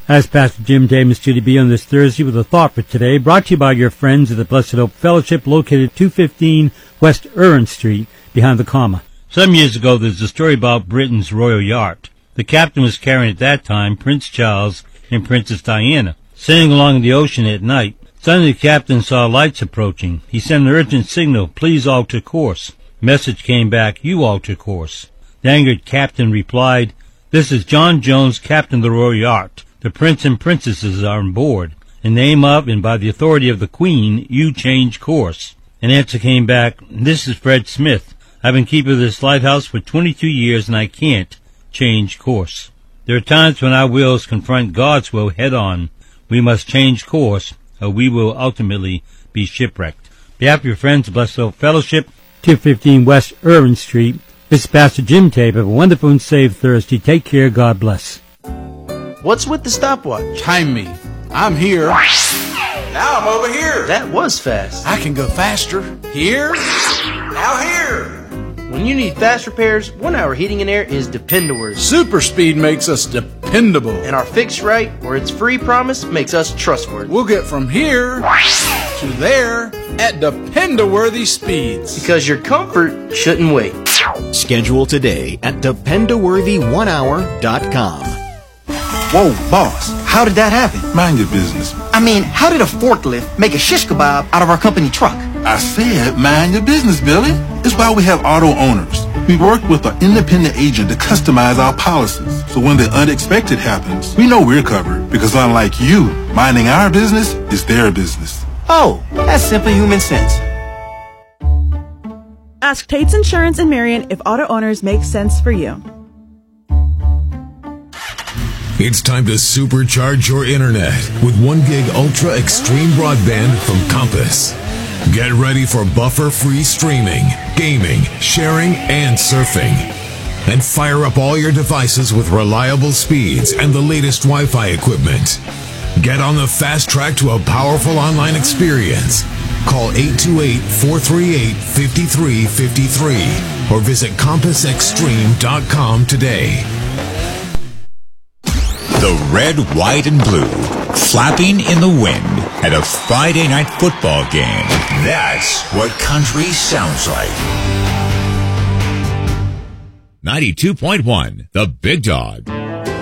As Pastor Jim Davis to be on this Thursday with a thought for today, brought to you by your friends at the Blessed Hope Fellowship, located 215 West Irwin Street, behind the comma. Some years ago, there's a story about Britain's royal yacht. The captain was carrying at that time Prince Charles and Princess Diana. Sailing along the ocean at night, suddenly the captain saw lights approaching. He sent an urgent signal, "Please alter course." Message came back, "You alter course." The angered captain replied, "This is John Jones, captain of the royal yacht. The prince and princesses are on board. In the name of and by the authority of the Queen, you change course." An answer came back, "This is Fred Smith. I've been keeper of this lighthouse for 22 years and I can't change course." There are times when our wills confront God's will head on. We must change course or we will ultimately be shipwrecked. On behalf of your friends, Blessed Hope Fellowship, 215 West Irwin Street, this is Pastor Jim Tape. Have a wonderful and safe Thursday. Take care. God bless. What's with the stopwatch? Time me. I'm here. Now I'm over here. That was fast. I can go faster. Here. Now here. When you need fast repairs, 1 Hour Heating and Air is dependable. Super speed makes us dependable. And our fix right, or it's free promise, makes us trustworthy. We'll get from here to there at dependable speeds. Because your comfort shouldn't wait. Schedule today at dependaworthy1hour.com. Whoa, boss, how did that happen? Mind your business. I mean, how did a forklift make a shish kebab out of our company truck? I said mind your business, Billy. It's why we have auto owners. We work with an independent agent to customize our policies. So when the unexpected happens, we know we're covered. Because unlike you, minding our business is their business. Oh, that's simply human sense. Ask Tate's Insurance in Marion if auto owners make sense for you. It's time to supercharge your internet with 1 gig ultra extreme broadband from Compass. Get ready for buffer-free streaming, gaming, sharing, and surfing. And fire up all your devices with reliable speeds and the latest Wi-Fi equipment. Get on the fast track to a powerful online experience. Call 828-438-5353 or visit compassextreme.com today. The red, white, and blue flapping in the wind at a Friday night football game. That's what country sounds like. 92.1, The Big Dog.